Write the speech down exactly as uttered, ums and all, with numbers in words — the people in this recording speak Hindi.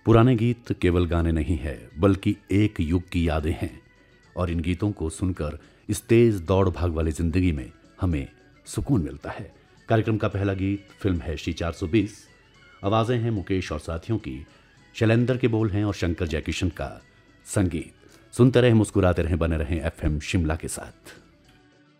पुराने गीत केवल गाने नहीं है बल्कि एक युग की यादें हैं और इन गीतों को सुनकर इस तेज दौड़ भाग वाली जिंदगी में हमें सुकून मिलता है। कार्यक्रम का पहला गीत फिल्म है शी चार सौ बीस। आवाजें हैं मुकेश और साथियों की, शैलेंद्र के बोल हैं और शंकर जयकिशन का संगीत। सुनते रहे, मुस्कुराते रहे, बने रहें एफएम शिमला के साथ।